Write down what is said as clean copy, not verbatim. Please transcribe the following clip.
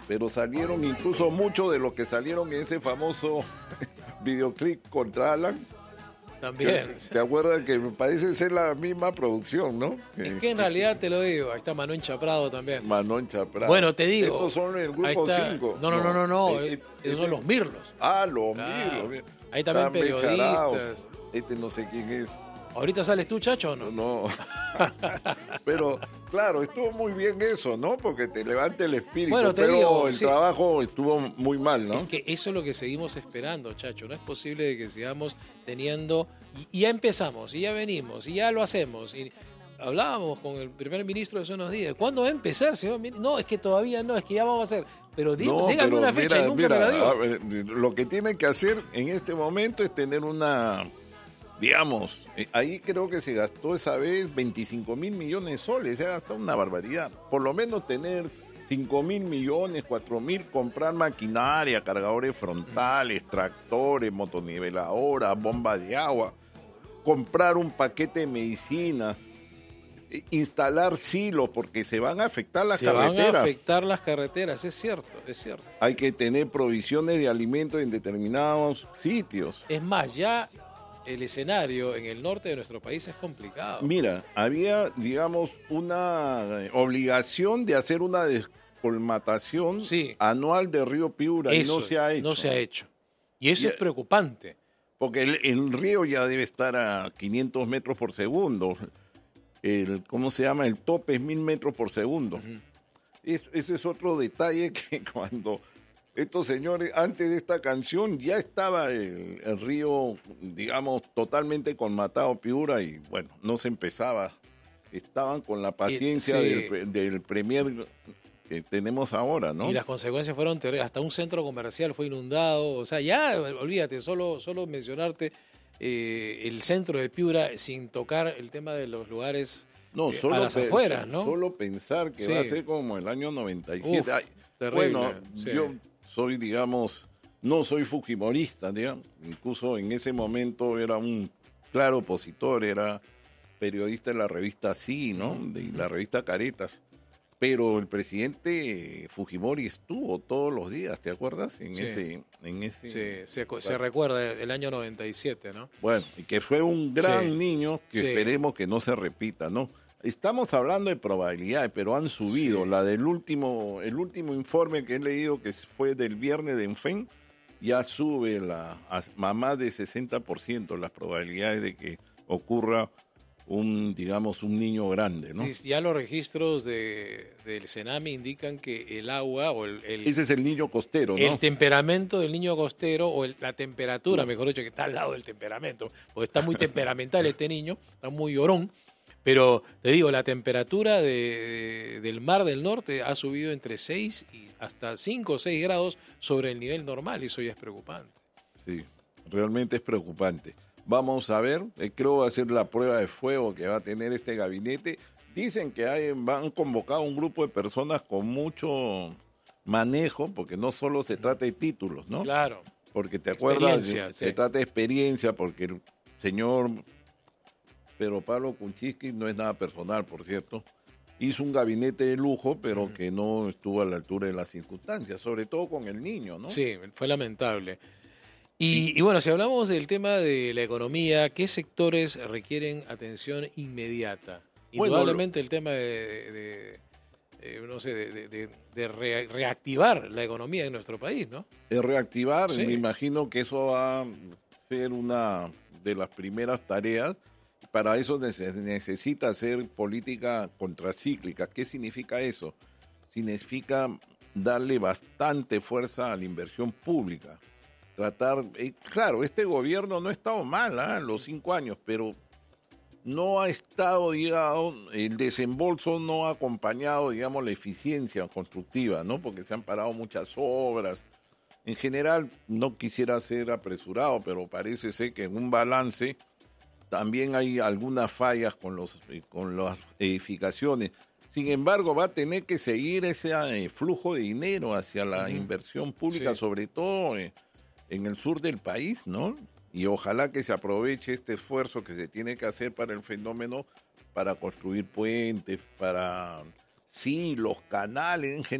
pero salieron incluso mucho de lo que salieron en ese famoso videoclip contra Alan. También. ¿Te acuerdas que me parece ser la misma producción, no? Es que en realidad te lo digo, ahí está Manuel Chaprado también. Manon Chaprado. Bueno, te digo. Estos son el grupo 5. No. Esos son los Mirlos. Los Claro. Mirlos. Ahí también Están periodistas. Charaos. No sé quién es. ¿Ahorita sales tú, Chacho, o no? No. Pero, claro, estuvo muy bien eso, ¿no? Porque te levanta el espíritu. Bueno, te pero digo, el sí. trabajo estuvo muy mal, ¿no? Es que eso es lo que seguimos esperando, Chacho. No es posible de que sigamos teniendo... Y ya empezamos, y ya venimos, y ya lo hacemos. Y hablábamos con el primer ministro hace unos días. ¿Cuándo va a empezar, señor ministro? No, es que todavía no, es que ya vamos a hacer. Pero dígame una fecha y nunca me la dio. A ver, lo que tiene que hacer en este momento es tener una... Digamos, ahí creo que se gastó esa vez 25 mil millones de soles, se ha gastado una barbaridad. Por lo menos tener 5 mil millones, 4 mil, comprar maquinaria, cargadores frontales, tractores, motoniveladoras, bombas de agua, comprar un paquete de medicina, instalar silos porque se van a afectar las carreteras. Se van a afectar las carreteras, es cierto. Hay que tener provisiones de alimentos en determinados sitios. Es más, ya el escenario en el norte de nuestro país es complicado. Mira, había, digamos, una obligación de hacer una descolmatación anual de Río Piura y no se ha hecho. No se ha hecho. Y eso es preocupante. Porque el río ya debe estar a 500 metros por segundo. ¿Cómo se llama? El tope es 1000 metros por segundo. Ese es otro detalle que cuando... Estos señores, antes de esta canción, ya estaba el río, digamos, totalmente colmatado, Piura, y bueno, no se empezaba. Estaban con la paciencia del premier que tenemos ahora, ¿no? Y las consecuencias fueron terribles. Hasta un centro comercial fue inundado. O sea, ya, olvídate, solo mencionarte el centro de Piura sin tocar el tema de los lugares a las afueras, ¿no? Solo pensar que va a ser como el año 97. Uf, terrible. Bueno, yo... soy, digamos, no soy fujimorista, digamos. Incluso en ese momento era un claro opositor, era periodista de la revista Sí, ¿no? De la revista Caretas. Pero el presidente Fujimori estuvo todos los días, ¿te acuerdas? Se recuerda el año 97, ¿no? Bueno, y que fue un gran niño que esperemos que no se repita, ¿no? Estamos hablando de probabilidades, pero han subido. La del el último informe que he leído, que fue del viernes de Enfen, ya sube a más de 60% las probabilidades de que ocurra un niño grande, ¿no? Sí, ya los registros del Senami indican que el agua o ese es el niño costero, ¿no? El temperamento del niño costero o la temperatura, mejor dicho, que está al lado del temperamento, porque está muy temperamental este niño, está muy llorón. Pero te digo, la temperatura del Mar del Norte ha subido entre 6 y hasta 5 o 6 grados sobre el nivel normal, y eso ya es preocupante. Sí, realmente es preocupante. Vamos a ver, creo que va a ser la prueba de fuego que va a tener este gabinete. Dicen que han convocado un grupo de personas con mucho manejo, porque no solo se trata de títulos, ¿no? Claro. Porque te acuerdas, se trata de experiencia, porque el señor... Pero Pablo Kuczynski no es nada personal, por cierto. Hizo un gabinete de lujo, pero que no estuvo a la altura de las circunstancias, sobre todo con el niño, ¿no? Sí, fue lamentable. Y bueno, si hablamos del tema de la economía, ¿qué sectores requieren atención inmediata? Indudablemente el tema de reactivar la economía en nuestro país, ¿no? De reactivar, me imagino que eso va a ser una de las primeras tareas. Para eso se necesita hacer política contracíclica. ¿Qué significa eso? Significa darle bastante fuerza a la inversión pública. Claro, este gobierno no ha estado mal, los 5 años, pero no ha estado, digamos, el desembolso no ha acompañado, digamos, la eficiencia constructiva, ¿no? Porque se han parado muchas obras. En general, no quisiera ser apresurado, pero parece ser que en un balance también hay algunas fallas con las edificaciones. Sin embargo, va a tener que seguir ese flujo de dinero hacia la inversión pública, sobre todo en el sur del país, ¿no? Y ojalá que se aproveche este esfuerzo que se tiene que hacer para el fenómeno, para construir puentes, para los canales en general.